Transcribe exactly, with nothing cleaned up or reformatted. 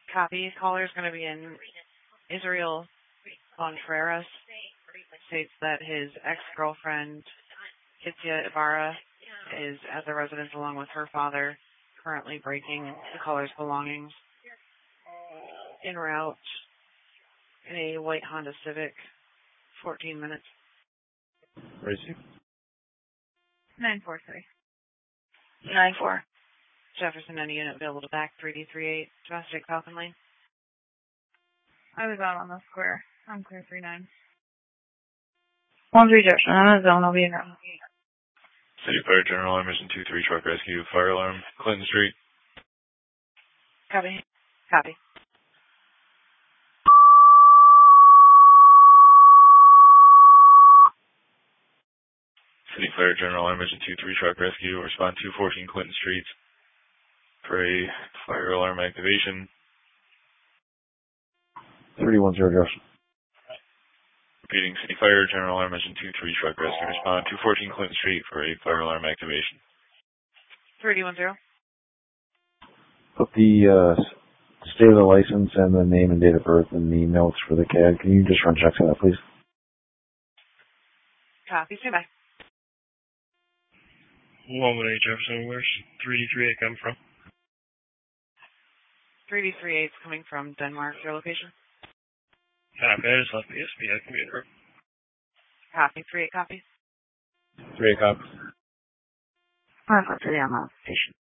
Copy. Caller is going to be in Israel Contreras. States that his ex-girlfriend, Kitsia Ibarra, is at the residence along with her father, currently breaking the caller's belongings. En route in a white Honda Civic, fourteen minutes. Where is he? nine four three. nine four. Jefferson, any unit available to back, three D three eight, domestic Falcon Lane. I was out on the square. I'm clear three nine. one three Jefferson, I'm in the zone, I'll be in route. City Fire General Alarm Mission two three Truck Rescue, Fire Alarm, Clinton Street. Copy. Copy. City Fire General Alarm Mission two three Truck Rescue, respond two fourteen Clinton Street for a fire alarm activation. three one zero Jefferson. Repeating, City Fire General Alarm Mission two three Truck Rescue, respond two fourteen Clinton Street for a fire alarm activation. three one zero. Put the uh, state of the license and the name and date of birth in the notes for the C A D. Can you just run checks on that, please? Copy. Stand by. one one eight Jefferson, where's three D three eight come from? three D three eight is coming from Denmark, your location. Copy, I just left the S P I computer. Copy. three eight copy. three eight cop. five four three, I'm on station.